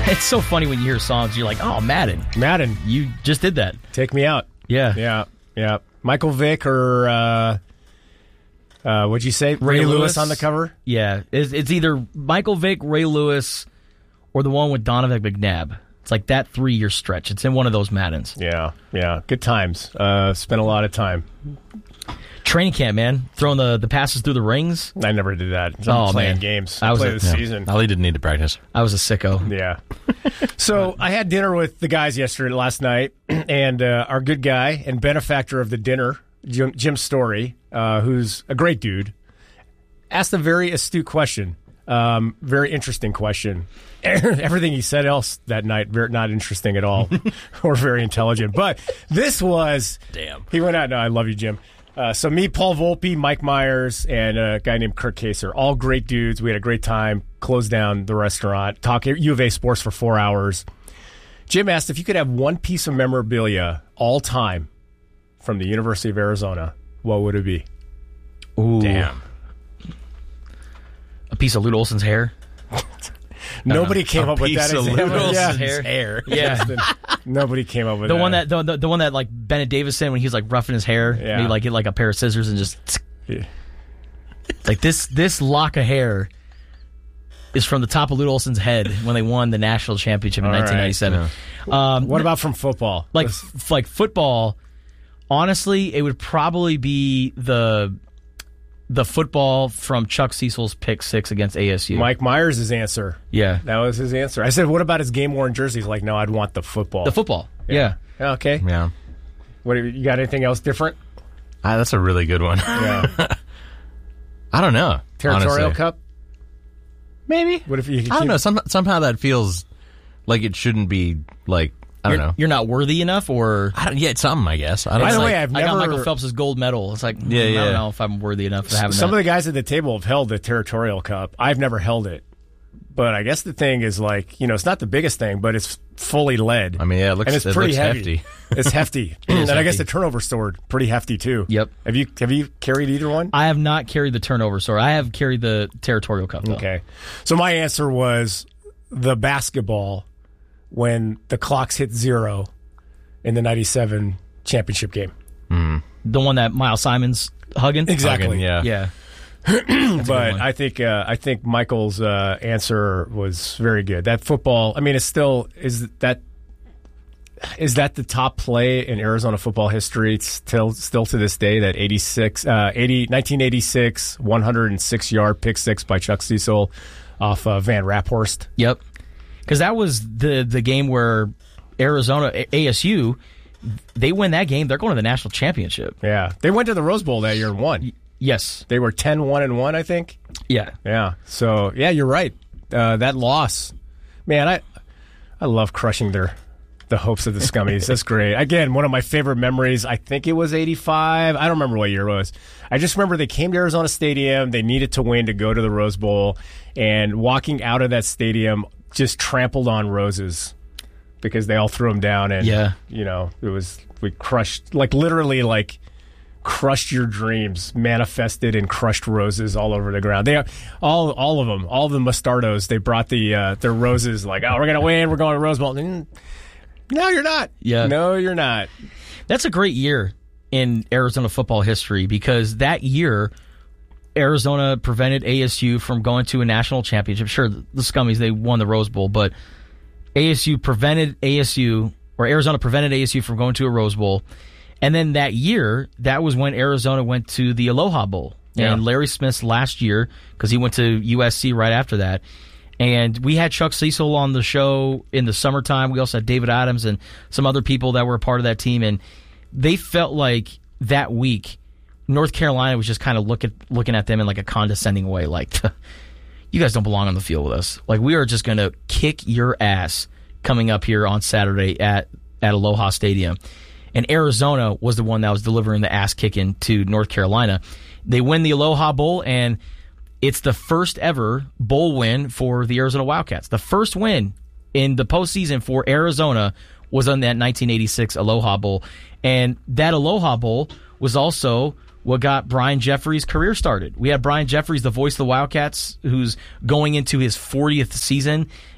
It's so funny when you hear songs, you're like, oh, Madden. Madden. You just did that. Take me out. Yeah. Yeah. Michael Vick or, what'd you say? Ray Lewis on the cover? Yeah. It's either Michael Vick, Ray Lewis, or the one with Donovan McNabb. It's like that 3-year stretch. It's in one of those Maddens. Yeah. Good times. Spent a lot of time. Training camp, man. Throwing the passes through the rings. I never did that. Oh, playing man. games. I was played the season. Ali didn't need to practice. I was a sicko. Yeah. So I had dinner with the guys last night, and our good guy and benefactor of the dinner, Jim Story, who's a great dude, asked a very astute question, very interesting question. Everything he said else that night, not interesting at all, or very intelligent. But this was... Damn. He went out, no, I love you, Jim. So me, Paul Volpe, Mike Myers, and a guy named Kirk Kaser, all great dudes. We had a great time, closed down the restaurant, talked U of A sports for 4 hours. Jim asked if you could have one piece of memorabilia all time from the University of Arizona, what would it be? Ooh. Damn. A piece of Lute Olson's hair. Nobody came up with that. Lute Olson's hair. Yeah. Nobody came up with The that. one that the one that like Bennett Davison when he was like roughing his hair, and he like get like a pair of scissors and just like this lock of hair is from the top of Lute Olson's head when they won the national championship in 1997. Yeah. What about from football? Like football, honestly, it would probably be the football from Chuck Cecil's pick 6 against ASU. Mike Myers' answer. Yeah. That was his answer. I said, what about his game-worn jersey? He's like, no, I'd want the football. The football. Yeah. Okay. Yeah. What you got anything else different? That's a really good one. Yeah. I don't know. Territorial honestly. Cup? Maybe. What if you I don't know. Somehow that feels like it shouldn't be like, I don't know. You're not worthy enough, or something, I guess. I don't By the know. way, I've I never... got Michael Phelps' gold medal. It's like, I don't know if I'm worthy enough to have Some that. of the guys at the table have held the Territorial Cup. I've never held it. But I guess the thing is like, it's not the biggest thing, but it's fully lead. I mean, yeah, and it's pretty hefty. It's hefty. And I guess the turnover sword, pretty hefty too. Yep. Have you carried either one? I have not carried the turnover sword. I have carried the Territorial Cup, though. Okay. So my answer was the basketball when the clocks hit 0 in the 97 championship game. The one that Miles Simon's hugging? Exactly. Yeah. But I think Michael's answer was very good. That football, I mean, it's still is that the top play in Arizona football history? It's still to this day, that 1986 106-yard pick 6 by Chuck Cecil off Van Raphorst. Yep. Because that was the game where Arizona, ASU, they win that game. They're going to the national championship. Yeah. They went to the Rose Bowl that year and won. Yes. They were 10-1-1, I think. Yeah. Yeah. So, yeah, you're right. That loss, man, I love crushing the hopes of the Scummies. That's great. Again, one of my favorite memories, I think it was 85. I don't remember what year it was. I just remember they came to Arizona Stadium. They needed to win to go to the Rose Bowl. And walking out of that stadium, just trampled on roses because they all threw them down. And, we crushed, literally, crushed your dreams, manifested and crushed roses all over the ground. They all of them, all of the Mustardos. They brought their roses. Like, oh, we're gonna win. We're going to Rose Bowl. No, you're not. Yeah, no, you're not. That's a great year in Arizona football history because that year Arizona prevented ASU from going to a national championship. Sure, the Scummies, they won the Rose Bowl, but Arizona prevented ASU from going to a Rose Bowl. And then that year, that was when Arizona went to the Aloha Bowl. Yeah. And Larry Smith's last year, because he went to USC right after that. And we had Chuck Cecil on the show in the summertime. We also had David Adams and some other people that were a part of that team. And they felt like that week, North Carolina was just kind of looking at them in like a condescending way. Like, you guys don't belong on the field with us. Like, we are just going to kick your ass coming up here on Saturday at Aloha Stadium. And Arizona was the one that was delivering the ass kicking to North Carolina. They win the Aloha Bowl, and it's the first ever bowl win for the Arizona Wildcats. The first win in the postseason for Arizona was on that 1986 Aloha Bowl. And that Aloha Bowl was also what got Brian Jeffries' career started. We had Brian Jeffries, the voice of the Wildcats, who's going into his 40th season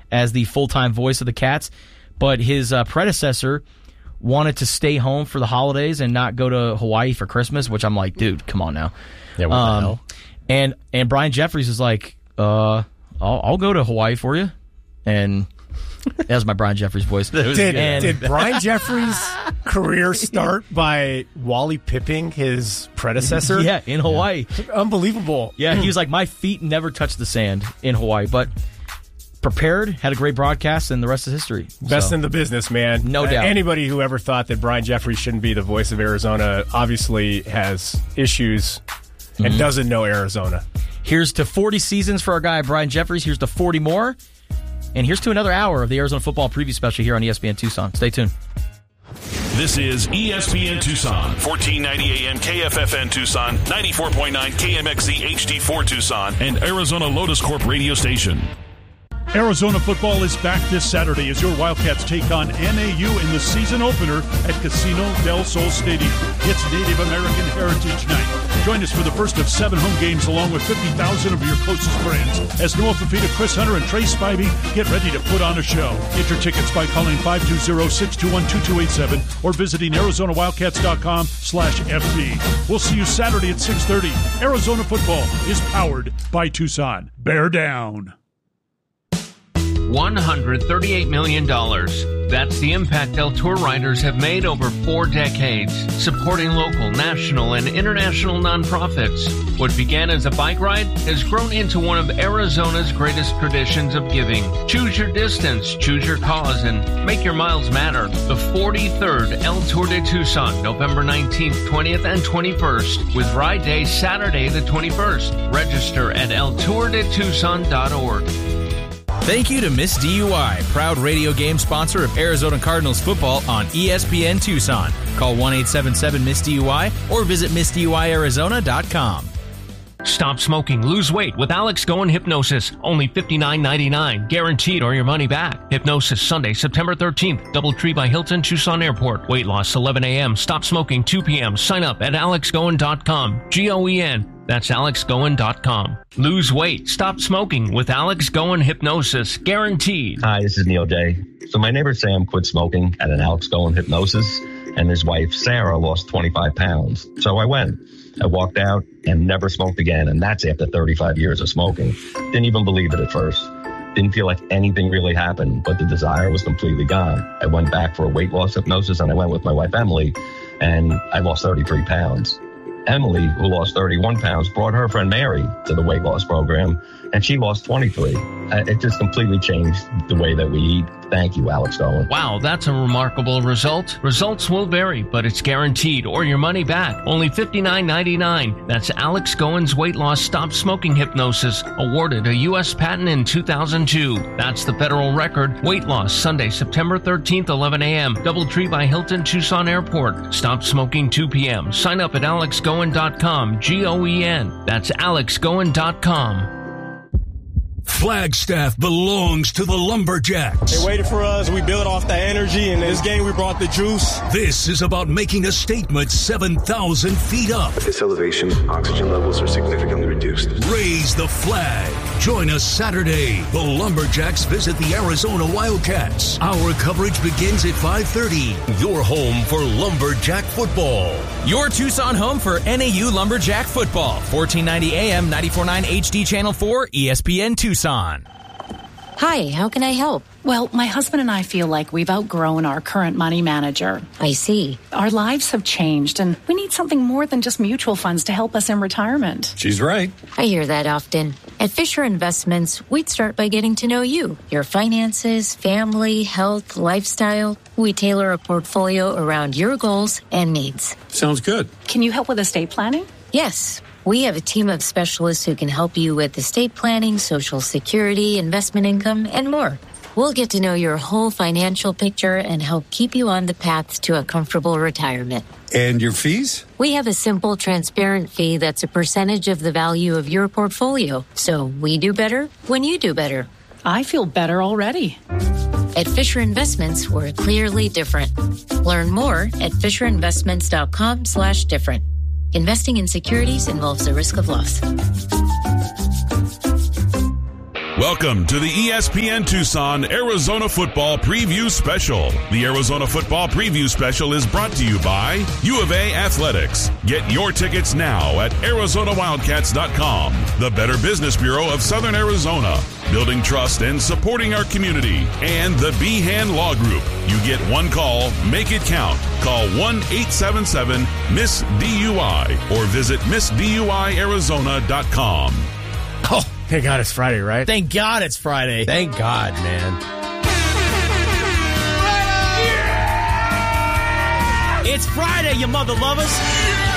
as the full-time voice of the Cats. But his predecessor wanted to stay home for the holidays and not go to Hawaii for Christmas, which I'm like, dude, come on now. Yeah, what the hell? And Brian Jeffries is like, I'll go to Hawaii for you. And that was my Brian Jeffries voice. Did Brian Jeffries' career start by Wally pipping his predecessor? Yeah, in Hawaii. Unbelievable. Yeah, he was like, my feet never touched the sand in Hawaii, but prepared, had a great broadcast, and the rest is history. Best in the business, man. No doubt. Anybody who ever thought that Brian Jeffries shouldn't be the voice of Arizona obviously has issues and doesn't know Arizona. Here's to 40 seasons for our guy Brian Jeffries. Here's to 40 more. And here's to another hour of the Arizona Football Preview Special here on ESPN Tucson. Stay tuned. This is ESPN Tucson, 1490 AM KFFN Tucson, 94.9 KMXZ HD4 Tucson, and Arizona Lotus Corp radio station. Arizona football is back this Saturday as your Wildcats take on NAU in the season opener at Casino del Sol Stadium. It's Native American Heritage Night. Join us for the first of 7 home games along with 50,000 of your closest friends as Noah Fafita, Chris Hunter, and Trey Spivey get ready to put on a show. Get your tickets by calling 520-621-2287 or visiting ArizonaWildcats.com/FB. We'll see you Saturday at 6:30. Arizona football is powered by Tucson. Bear down. $138 million. That's the impact El Tour riders have made over 4 decades, supporting local, national, and international nonprofits. What began as a bike ride has grown into one of Arizona's greatest traditions of giving. Choose your distance, choose your cause, and make your miles matter. The 43rd El Tour de Tucson, November 19th, 20th, and 21st, with Ride Day Saturday the 21st. Register at eltourdetucson.org. Thank you to Miss DUI, proud radio game sponsor of Arizona Cardinals football on ESPN Tucson. Call 1-877-MISS-DUI or visit MissDUIArizona.com. Stop smoking, lose weight with Alex Goen Hypnosis. Only $59.99, guaranteed or your money back. Hypnosis Sunday, September 13th, DoubleTree by Hilton, Tucson Airport. Weight loss 11 a.m., stop smoking 2 p.m. Sign up at alexgoen.com. Goen. That's alexgoen.com. Lose weight, stop smoking with Alex Goen Hypnosis, guaranteed. Hi, this is Neil J. So my neighbor Sam quit smoking at an Alex Goen Hypnosis, and his wife Sarah lost 25 pounds. So I went. I walked out and never smoked again, and that's after 35 years of smoking. Didn't even believe it at first. Didn't feel like anything really happened, but the desire was completely gone. I went back for a weight loss hypnosis, and I went with my wife Emily, and I lost 33 pounds. Emily, who lost 31 pounds, brought her friend Mary to the weight loss program, and she lost 23. It just completely changed the way that we eat. Thank you, Alex Goen. Wow, that's a remarkable result. Results will vary, but it's guaranteed or your money back. Only $59.99. That's Alex Goen's weight loss stop smoking hypnosis, awarded a U.S. patent in 2002. That's the federal record. Weight loss Sunday, September 13th, 11 a.m. DoubleTree by Hilton, Tucson Airport. Stop smoking 2 p.m. Sign up at alexgoen.com. Goen. That's alexgoen.com. Flagstaff belongs to the Lumberjacks. They waited for us. We built off the energy, and this game we brought the juice. This is about making a statement 7,000 feet up. At this elevation, oxygen levels are significantly reduced. Raise the flag. Join us Saturday. The Lumberjacks visit the Arizona Wildcats. Our coverage begins at 5:30. Your home for Lumberjack football. Your Tucson home for NAU Lumberjack football. 1490 AM, 94.9 HD Channel 4, ESPN Tucson. Hi, how can I help? Well, my husband and I feel like we've outgrown our current money manager. I see. Our lives have changed, and we need something more than just mutual funds to help us in retirement. She's right. I hear that often. At Fisher Investments, we'd start by getting to know you, your finances, family, health, lifestyle. We tailor a portfolio around your goals and needs. Sounds good. Can you help with estate planning? Yes. We have a team of specialists who can help you with estate planning, Social Security, investment income, and more. We'll get to know your whole financial picture and help keep you on the path to a comfortable retirement. And your fees? We have a simple, transparent fee that's a percentage of the value of your portfolio. So we do better when you do better. I feel better already. At Fisher Investments, we're clearly different. Learn more at FisherInvestments.com/different. Investing in securities involves a risk of loss. Welcome to the ESPN Tucson Arizona Football Preview Special. The Arizona Football Preview Special is brought to you by U of A Athletics. Get your tickets now at ArizonaWildcats.com, the Better Business Bureau of Southern Arizona, building trust and supporting our community, and the Behan Law Group. You get one call, make it count. Call 1-877-MISS-DUI or visit MissDUIArizona.com. Oh, thank God it's Friday, right? Thank God it's Friday. Thank God, man. It's Friday, you mother lovers.